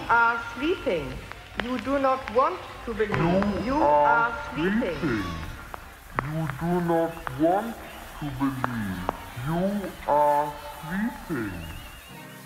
are sleeping. You do not want to believe. You are sleeping. You do not want to believe. You are sleeping.